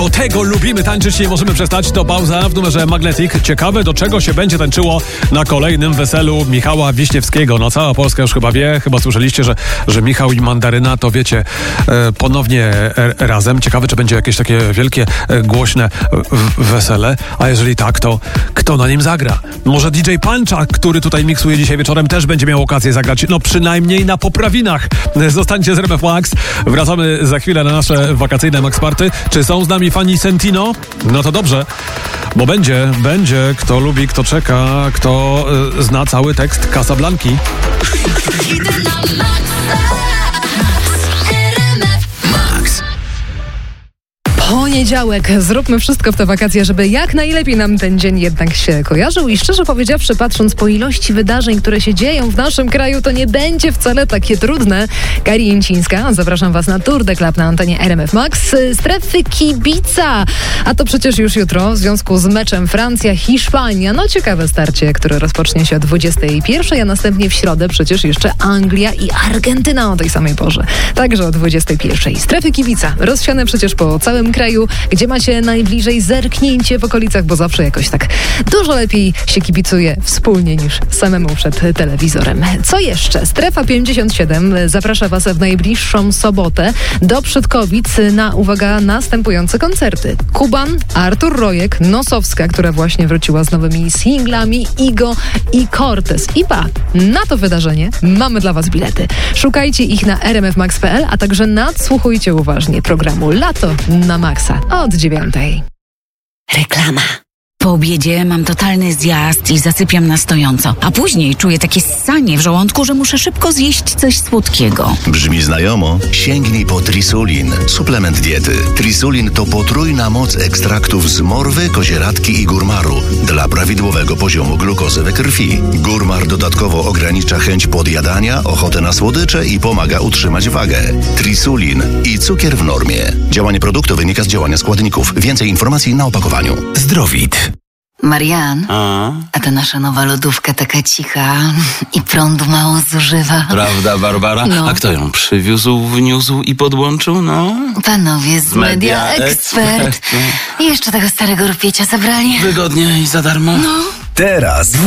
Do tego lubimy tańczyć, nie możemy przestać. To pauza w numerze Magnetic. Ciekawe, do czego się będzie tańczyło na kolejnym weselu Michała Wiśniewskiego. No cała Polska już chyba wie, chyba słyszeliście, że Michał i Mandaryna to wiecie, ponownie razem. Ciekawe, czy będzie jakieś takie wielkie, głośne wesele. A jeżeli tak, to kto na nim zagra? Może DJ Puncha, który tutaj miksuje dzisiaj wieczorem, też będzie miał okazję zagrać, no przynajmniej na poprawinach. Zostańcie z RMF Max. Wracamy za chwilę na nasze wakacyjne Max Party. Czy są z nami fani Sentino? No to dobrze, bo będzie. Kto lubi, kto czeka, kto zna cały tekst Casablanki. Poniedziałek. Zróbmy wszystko w te wakacje, żeby jak najlepiej nam ten dzień jednak się kojarzył i szczerze powiedziawszy, patrząc po ilości wydarzeń, które się dzieją w naszym kraju, to nie będzie wcale takie trudne. Kari Jęcińska, zapraszam Was na Tour de Club na antenie RMF Max. Strefy kibica, a to przecież już jutro w związku z meczem Francja-Hiszpania. No ciekawe starcie, które rozpocznie się o 21, a następnie w środę przecież jeszcze Anglia i Argentyna o tej samej porze. Także o 21. Strefy kibica, rozsiane przecież po całym kraju, gdzie macie najbliżej, zerknięcie w okolicach, bo zawsze jakoś tak dużo lepiej się kibicuje wspólnie niż samemu przed telewizorem. Co jeszcze? Strefa 57 zaprasza Was w najbliższą sobotę do Przydkowic na, uwaga, następujące koncerty. Kuban, Artur Rojek, Nosowska, która właśnie wróciła z nowymi singlami, Igo i Cortez. I na to wydarzenie mamy dla Was bilety. Szukajcie ich na rmfmax.pl, a także nadsłuchujcie uważnie programu Lato na Maxa od 9. Reklama. Po obiedzie mam totalny zjazd i zasypiam na stojąco, a później czuję takie ssanie w żołądku, że muszę szybko zjeść coś słodkiego. Brzmi znajomo? Sięgnij po Trisulin, suplement diety. Trisulin to potrójna moc ekstraktów z morwy, kozieradki i górmaru dla prawidłowego poziomu glukozy we krwi. Górmar dodatkowo ogranicza chęć podjadania, ochotę na słodycze i pomaga utrzymać wagę. Trisulin i cukier w normie. Działanie produktu wynika z działania składników. Więcej informacji na opakowaniu. Zdrowit. Marian, a ta nasza nowa lodówka taka cicha i prądu mało zużywa. Prawda, Barbara? No. A kto ją przywiózł, wniósł i podłączył? No. Panowie z Media Expert. I jeszcze tego starego rupiecia zabrali. Wygodnie i za darmo. No. Teraz